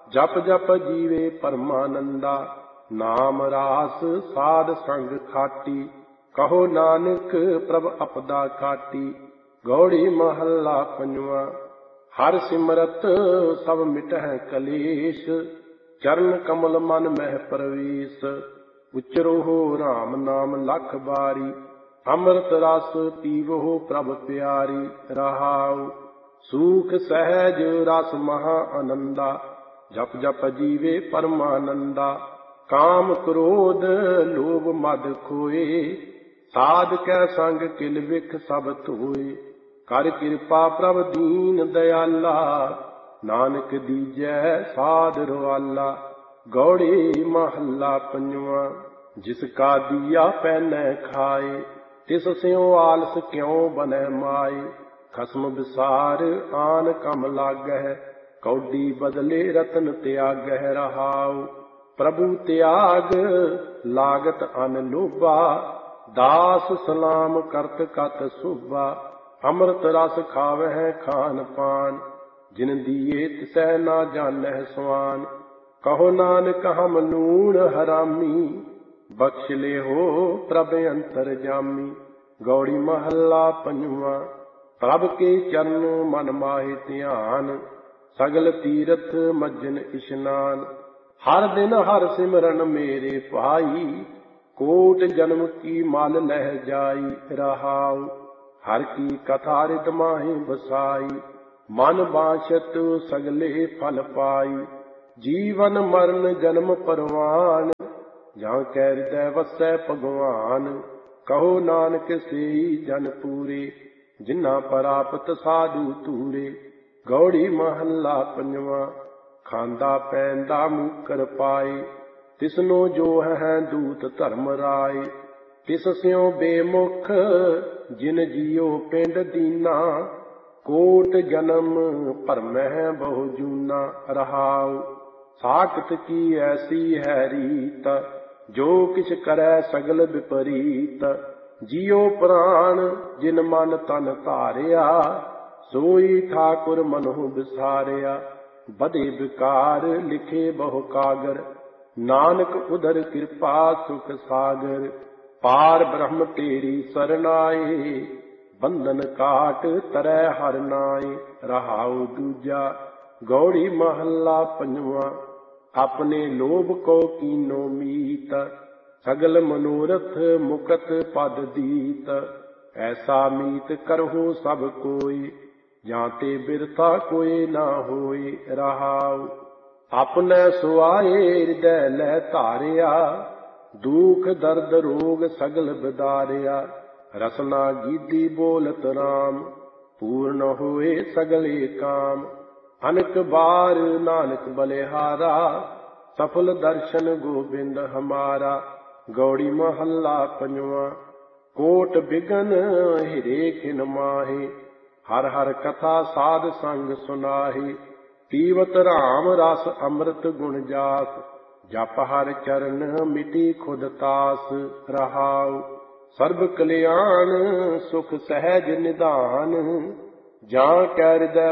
ਜਪ ਜਪ ਜੀਵੇ ਪਰਮਾਨੰਦਾ। ਨਾਮ ਰਾਸ ਸਾਧ ਸੰਗ ਖਾਟੀ, ਕਹੋ ਨਾਨਕ ਪ੍ਰਭ ਅਪਦਾ ਕਾਟੀ। ਗੌੜੀ ਮਹੱਲਾ ਪੰਜਵਾਂ। ਹਰਿ ਸਿਮਰਤ ਸਭ ਮਿਟਹਿ ਕਲੇਸ਼, ਚਰਨ ਕਮਲ ਮਨ ਮਹਿ ਪ੍ਰਵੇਸ਼। ਉਚਰੋ ਰਾਮ ਨਾਮ ਲਖ ਬਾਰੀ, ਅੰਮ੍ਰਿਤ ਰਸ ਪੀਵੋ ਪ੍ਰਭ ਪਿਆਰੀ। ਰਹਾਉ ਸੂਖ ਸਹਿਜ ਰਸ ਮਹਾ ਆਨੰਦਾ, ਜਪ ਜਪ ਜੀਵੇ ਪਰਮਾਨੰਦਾ। ਕਾਮ ਕ੍ਰੋਧ ਲੋਭ ਮਦ ਖੋਏ, ਸਾਧ ਕੈ ਸੰਗ ਕਿਲ ਬਿਖ ਸਭ ਧੋਏ। ਕਰ ਕਿਰਪਾ ਪ੍ਰਭ ਦੀਨ ਦਇਆਲਾ, ਨਾਨਕ ਦੀਜੈ ਸਾਧ ਰਵਾਲਾ। ਗੌੜੀ ਮਹੱਲਾ ਪੰਜਵਾਂ। ਜਿਸ ਕਾ ਦੀਆ ਪੈਨੈ ਖਾਏ, ਤਿਸ ਸਿਉ ਆਲਸ ਕਿਉ ਬਨੈ ਮਾਏ। ਖਸਮ ਵਿਸਾਰ ਆਨ ਕਮ ਲਾਗਹਿ, ਕੌਡੀ ਬਦਲੇ ਰਤਨ ਤਿਆਗਹਿ। ਰਹਾਉ ਪ੍ਰਭੂ ਤਿਆਗ ਲਾਗਤ ਅਨ ਲੋਭਾ, ਦਾਸ ਸਲਾਮ ਕਰਤ ਕਤ ਸੋਭਾ। ਅੰਮ੍ਰਿਤ ਰਸ ਖਾਵਹਿ ਖਾਨ ਪਾਨ, ਜਿਨ ਦੀਏ ਤਿਸੈ ਨਾ ਜਾਣਹਿ ਸੁਆਨ। ਕਹੋ ਨਾਨਕ ਹਮ ਲੂਣ ਹਰਾਮੀ, ਬਖਸ਼ ਲਿਹੋ ਪ੍ਰਭ ਅੰਤਰਜਾਮੀ। ਗੌੜੀ ਮਹੱਲਾ ਪੰਜਵਾਂ। ਪ੍ਰਭ ਕੇ ਚਰਨ ਮਨ ਮਾਹਿ ਧਿਆਨ, ਸਗਲ ਤੀਰਥ ਮੱਜਨ ਇਸ਼ਨਾਨ। ਹਰ ਦਿਨ ਹਰ ਸਿਮਰਨ ਮੇਰੇ ਭਾਈ, ਕੋਟ ਜਨਮ ਕੀ ਮਲ ਲਹਿ ਜਾਈ। ਰਹਾਉ ਹਰ ਕੀ ਕਥਾ ਰਿਤ ਮਾਹਿ ਬਸਾਈ, ਮਨ ਬਾਛਤ ਸਗਲੇ ਫਲ ਪਾਈ। ਜੀਵਨ ਮਰਨ ਜਨਮ ਪਰਵਾਨ, ਜਾਂ ਕੈ ਹਿਰਦੈ ਵਸੈ ਭਗਵਾਨ। ਕਹੋ ਨਾਨਕ ਸੇਈ ਜਨ ਪੂਰੇ, ਜਿਨ੍ਹਾਂ ਪ੍ਰਾਪਤ ਸਾਧੂ ਧੂਰੇ। ਗੌੜੀ ਮਹੱਲਾ ਪੰਜਵਾਂ। ਖਾਂਦਾ ਪੈਂਦਾ ਮੂਕਰ ਪਾਏ, ਤਿਸਨੋ ਜੋ ਹੈ ਦੂਤ ਧਰਮ ਰਾਏ। ਤਿਸ ਸਿਉ ਬੇਮੁਖ ਜਿਨ ਜੀਉ ਪਿੰਡ ਦੀਨਾ, ਕੋਟ ਜਨਮ ਭਰਮਹਿ ਬਹੁ ਜੂਨਾ। ਰਹਾਉ ਸਾਖਤ ਕੀ ਐਸੀ ਹੈ ਰੀਤ, ਜੋ ਕਿਛ ਕਰੈ ਸਗਲ ਵਿਪਰੀਤ। ਜੀਉ ਪ੍ਰਾਣ ਜਿਨ ਮਨ ਤਨ ਧਾਰਿਆ, ਸੋਈ ਠਾਕੁਰ ਮਨਹੁ ਵਿਸਾਰਿਆ। ਬਧੇ ਵਿਕਾਰ ਲਿਖੇ ਬਹੁ ਕਾਗਰ, ਨਾਨਕ ਉਦਰ ਕਿਰਪਾ ਸੁਖ ਸਾਗਰ। ਪਾਰ ਬ੍ਰਹਮ ਤੇਰੀ ਸਰਨਾਏ, ਬੰਧਨ ਕਾਟ ਤਰੈ ਹਰਿ ਨਾਏ। ਰਹਾਉ ਦੂਜਾ। ਗੌੜੀ ਮਹੱਲਾ ਪੰਜਵਾਂ। ਆਪਣੇ ਲੋਭ ਕੋ ਕੀਨੋ ਮੀਤ, ਸਗਲ ਮਨੋਰਥ ਮੁਕਤ ਪਦ ਦੀਤ। ਐਸਾ ਮੀਤ ਕਰਹੁ ਸਭ ਕੋਈ, ਜਾਂ ਤੇ ਬਿਰਥਾ ਕੋਇ ਨਾ ਹੋਇ। ਰਹਾਉ ਆਪਨੇ ਸੁਆਏ ਹਿਰਦੈ ਲੈ ਧਾਰਿਆ, ਦੁਖ ਦਰਦ ਰੋਗ ਸਗਲ ਬਿਦਾਰਿਆ। ਰਸਨਾ ਗੀਦੀ ਬੋਲਤ ਰਾਮ, ਪੂਰਨ ਹੋਏ ਸਗਲੇ ਕਾਮ। ਅਨਕ ਬਾਰ ਨਾਨਕ ਬਲਿਹਾਰਾ, ਸਫਲ ਦਰਸ਼ਨ ਗੋਬਿੰਦ ਹਮਾਰਾ। ਗੌੜੀ ਮਹੱਲਾ ਪੰਜਵਾਂ। ਕੋਟ ਬਿਗਨ ਹਿਰੇ ਖਿਨ ਮਾਹੇ, ਹਰ ਹਰ ਕਥਾ ਸਾਧ ਸੰਗ ਸੁਨਾਹੇ। ਪੀਵਤ ਰਾਮ ਰਸ ਅੰਮ੍ਰਿਤ ਗੁਣ ਜਾਸ, ਜਪ ਹਰ ਚਰਨ ਮਿਟੀ ਖੁਦ ਤਾਸ। ਰਹਾਉ ਸਰਬ ਕਲਿਆਣ ਸੁਖ ਸਹਿਜ ਨਿਧਾਨ, ਜਾਂ ਕੈ ਹਿਰਦੈ